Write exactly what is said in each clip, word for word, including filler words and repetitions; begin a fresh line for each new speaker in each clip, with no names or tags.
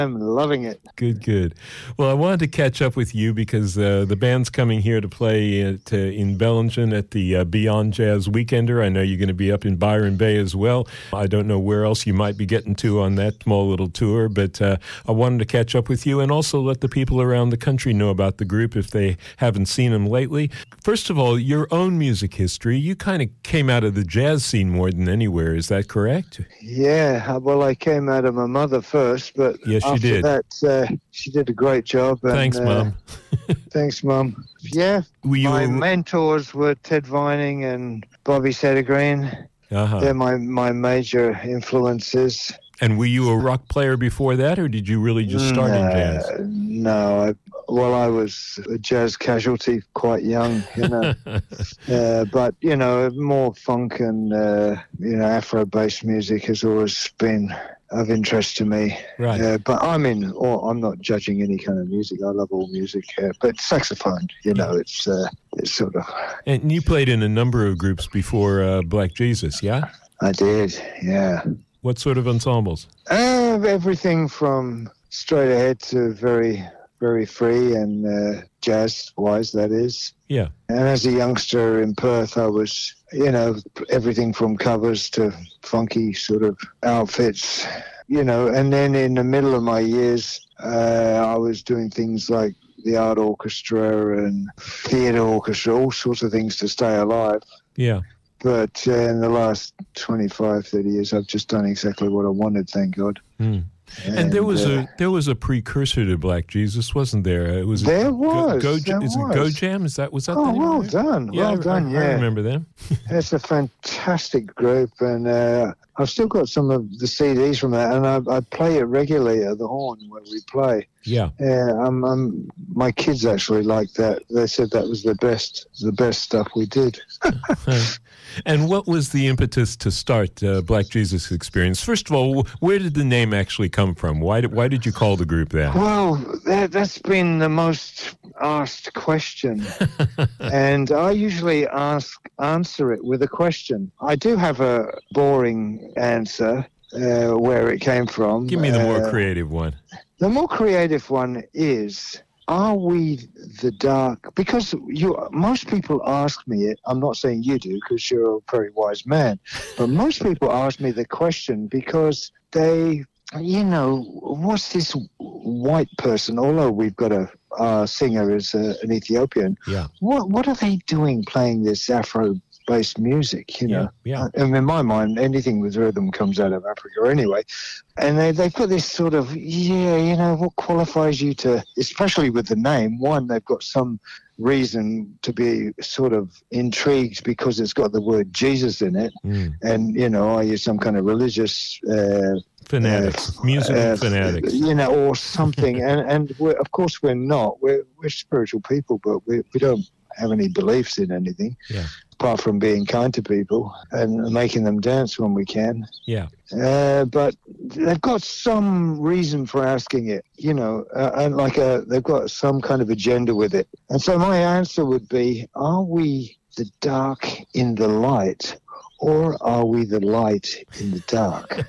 I'm loving it.
Good, good. Well, I wanted to catch up with you because uh, the band's coming here to play at, uh, in Bellingen at the uh, Beyond Jazz Weekender. I know you're going to be up in Byron Bay as well. I don't know where else you might be getting to on that small little tour, but uh, I wanted to catch up with you and also let the people around the country know about the group if they haven't seen them lately. First of all, your own music history. You kind of came out of the jazz scene more than anywhere. Is that correct?
Yeah, well, I came out of my mother first, but
yes, you
after
did.
that, uh, she did a great job. And,
Thanks,
uh,
Mom.
Thanks, Mum. Yeah,
were you
my
a...
mentors were Ted Vining and Bobby Settergreen.
Uh-huh.
They're my, my major influences.
And were you a rock player before that, or did you really just start
no,
in jazz?
No, I, well, I was a jazz casualty quite young, you know. uh, but, you know, more funk and, uh, you know, Afro-based music has always been of interest to me.
Right.
Uh, but I mean, or, I'm not judging any kind of music. I love all music. Uh, but saxophone, you know, it's, uh, it's sort of...
And you played in a number of groups before uh, Black Jesus, yeah?
I did, yeah.
What sort of ensembles?
Uh, everything from straight ahead to very, very free and uh, jazz-wise, that is.
Yeah.
And as a youngster in Perth, I was, you know, everything from covers to funky sort of outfits, you know. And then in the middle of my years, uh, I was doing things like the art orchestra and theatre orchestra, all sorts of things to stay alive.
Yeah.
But uh, in the last twenty-five, thirty years, I've just done exactly what I wanted, thank God.
Mm. And, and there was uh, a there was a precursor to Black Jesus, wasn't there? It was
there a, was.
Go,
Go,
there is
was.
it Go Jam? Is that was that?
Oh,
the name
well
of it?
done,
yeah,
well
I,
done.
I,
yeah,
I remember them.
It's a fantastic group, and uh, I've still got some of the C Ds from that, and I, I play it regularly at the Horn when we play.
Yeah,
yeah. I'm, I'm, my kids actually liked that. They said that was the best, the best stuff we did.
And what was the impetus to start uh, Black Jesus Experience? First of all, where did the name actually come from? Why did why did you call the group that?
Well, that, that's been the most asked question, and I usually ask answer it with a question. I do have a boring answer uh, where it came from.
Give me the more
uh,
creative one.
The more creative one is, are we the dark? Because you, most people ask me it. I'm not saying you do, because you're a very wise man. But most people ask me the question because they, you know, what's this white person? Although we've got a our singer is uh, an Ethiopian.
Yeah.
What what are they doing playing this Afro based music, you know?
Yeah, yeah.
And in my mind, anything with rhythm comes out of Africa anyway. And they, they've got this sort of, yeah, you know, what qualifies you to, especially with the name, one, they've got some reason to be sort of intrigued because it's got the word Jesus in it. Mm. And, you know, are you some kind of religious... Uh,
fanatics, uh, musical uh, fanatics.
You know, or something. and and we're, of course we're not. We're, we're spiritual people, but we, we don't have any beliefs in anything.
Yeah.
Apart from being kind to people and making them dance when we can.
Yeah.
Uh, but they've got some reason for asking it, you know, uh, and like a, they've got some kind of agenda with it. And so my answer would be, are we the dark in the light, or are we the light in the dark?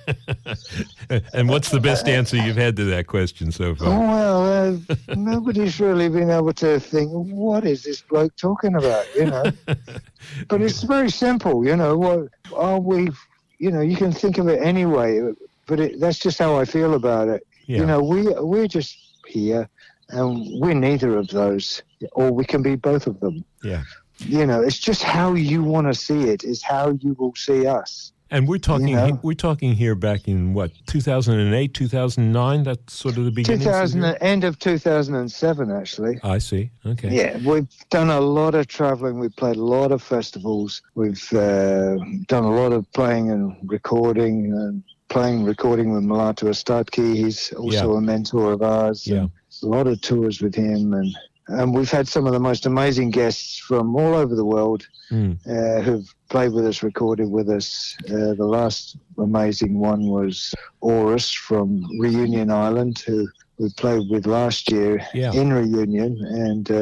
And what's the best answer you've had to that question so far?
Oh, well, uh, nobody's really been able to think, what is this bloke talking about, you know? But it's very simple, you know. What are we, you know, you can think of it anyway, but it, that's just how I feel about it. Yeah. You know, we, we're just here, and we're neither of those, or we can be both of them.
Yeah.
You know, it's just how you want to see it is how you will see us.
And we're talking, you know? we're talking here back in what, two thousand eight, two thousand nine. That's sort of the beginning.
two thousand, end of two thousand seven, actually.
I see. Okay.
Yeah, we've done a lot of traveling. We've played a lot of festivals. We've uh, done a lot of playing and recording and playing, recording with Mulatu Astatke. He's also yeah. a mentor of ours.
Yeah.
A lot of tours with him, and. And we've had some of the most amazing guests from all over the world mm. uh, who've played with us, recorded with us. Uh, the last amazing one was Aurus from Reunion Island, who we played with last year
yeah.
in Reunion. And, uh,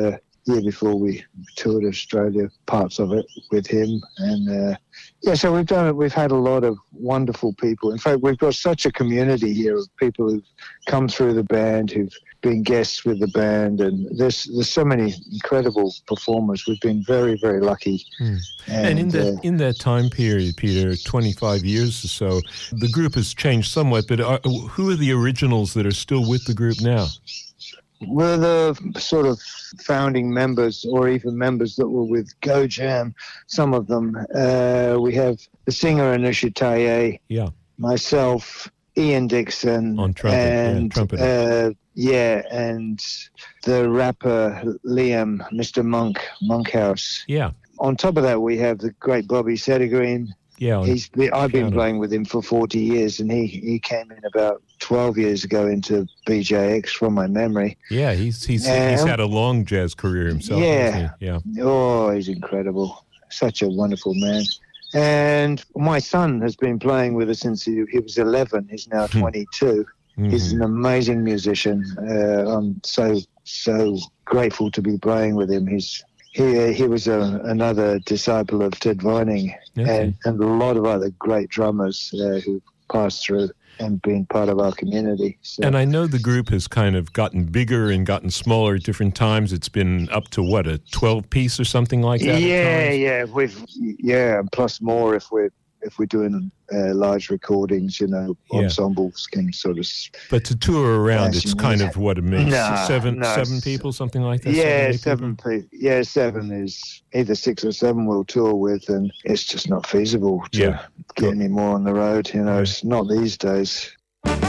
year before we toured Australia, parts of it with him. And uh, yeah, so we've done it. We've had a lot of wonderful people. In fact, we've got such a community here of people who've come through the band, who've been guests with the band, and there's there's so many incredible performers. We've been very, very lucky.
Mm. And, and in that uh, in that time period, Peter, twenty-five years or so, the group has changed somewhat. But are, who are the originals that are still with the group now?
We're the sort of founding members, or even members that were with Go Jam. Some of them. Uh, we have the singer Anusha Taye,
yeah,
myself, Ian Dixon,
on trumpet,
and
yeah, trumpet.
Uh, yeah, and the rapper Liam, Mister Monk, Monkhouse.
Yeah.
On top of that, we have the great Bobby Settergreen.
Yeah,
he's. Been, I've been
piano.
playing with him for forty years, and he, he came in about twelve years ago into B J X, from my memory.
Yeah, he's he's
um,
he's had a long jazz career himself.
Yeah,
hasn't he? Yeah.
Oh, he's incredible. Such a wonderful man. And my son has been playing with us since he, he was eleven. He's now twenty-two. Mm-hmm. He's an amazing musician. Uh, I'm so so grateful to be playing with him. He's He he was a, another disciple of Ted Vining, okay. and, and a lot of other great drummers uh, who passed through and been part of our community. So.
And I know the group has kind of gotten bigger and gotten smaller at different times. It's been up to, what, a twelve-piece or something like that?
Yeah, yeah. We've, yeah, and plus more if we're if we're doing uh, large recordings, you know, yeah. ensembles can sort of...
But to tour around, it's kind of, what, a mix?
No,
seven,
no.
seven people, something like that?
Yeah,
seven,
seven people. Pe- yeah, seven is either six or seven we'll tour with, and it's just not feasible to
yeah.
get any more on the road. You know,
right.
It's not these days.